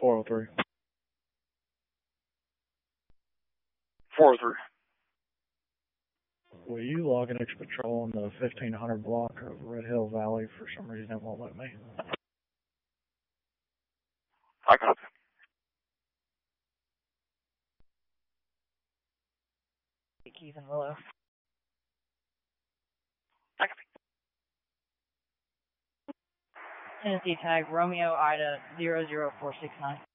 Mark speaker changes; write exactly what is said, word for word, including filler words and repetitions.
Speaker 1: four oh three.
Speaker 2: four oh three.
Speaker 1: Will you log an extra patrol on the fifteen hundred block of Red Hill Valley? For some reason it won't let me.
Speaker 2: I got it.
Speaker 3: Keith and Willow.
Speaker 2: I got it.
Speaker 3: Tennessee tag Romeo Ida zero zero four six nine.